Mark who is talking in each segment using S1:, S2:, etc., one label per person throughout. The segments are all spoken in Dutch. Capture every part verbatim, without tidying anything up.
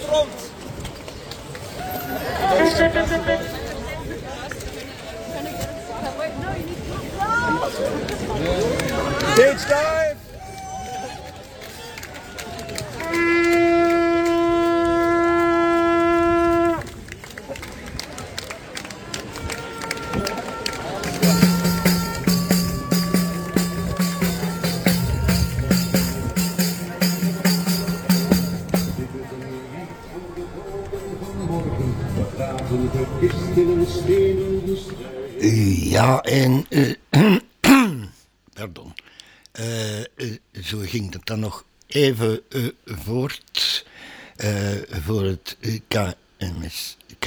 S1: front. Stage dive.
S2: Ja, en... Uh, pardon. Uh, uh, zo ging het dan nog even uh, voort uh, voor het K M S K.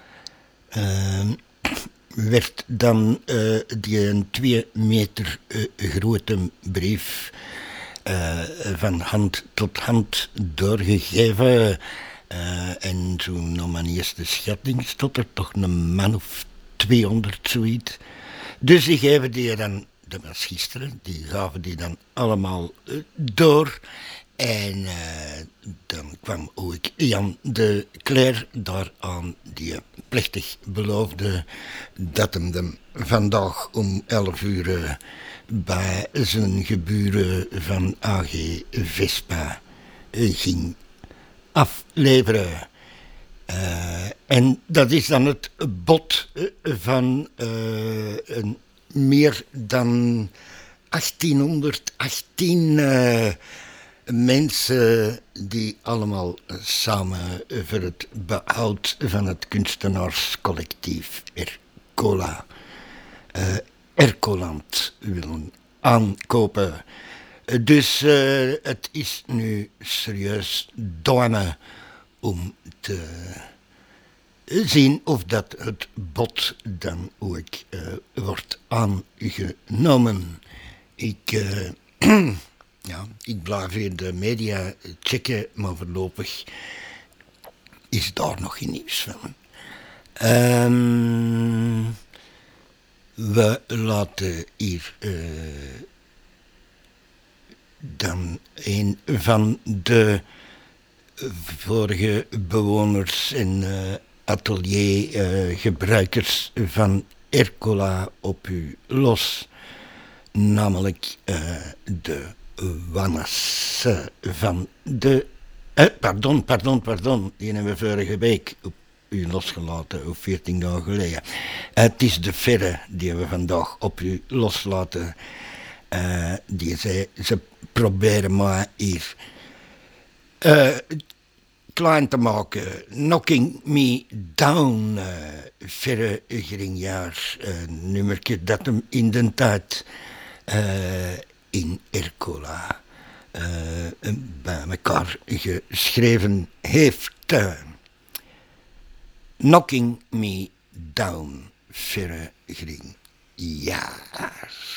S2: Uh, werd dan uh, die een twee meter uh, grote brief uh, van hand tot hand doorgegeven. Uh, en zo'n naar mijn eerste schatting stond er toch een man of tweehonderd zoiets. Dus die geven die dan, dat was gisteren, die gaven die dan allemaal uh, door. En uh, dan kwam ook Jan de Cler daar aan, die plechtig beloofde dat hem dan vandaag om elf uur uh, bij zijn geburen van A G Vespa uh, ging afleveren. Uh, en dat is dan het bod uh, van uh, een meer dan achttienhonderdachttien uh, mensen die allemaal samen voor het behoud van het kunstenaarscollectief Ercola, uh, Ercoland willen aankopen. Dus uh, het is nu serieus douane om te zien of dat het bod dan ook uh, wordt aangenomen. Ik, uh, ja, ik blijf weer de media checken, maar voorlopig is daar nog geen nieuws van. Um, we laten hier... Uh, dan een van de vorige bewoners en uh, ateliergebruikers uh, van Ercola op u los. Namelijk uh, de Wannes uh, van de... Uh, pardon, pardon, pardon. Die hebben we vorige week op u losgelaten, of veertien dagen geleden. Uh, het is de Ferre die we vandaag op u loslaten. Uh, die zei, ze proberen maar hier uh, klein te maken. Knocking Me Down, uh, Verre Gringjaar, uh, nummertje dat hem in de tijd uh, in Ercola uh, bij elkaar geschreven heeft. Uh, Knocking Me Down, Verre Gringjaar.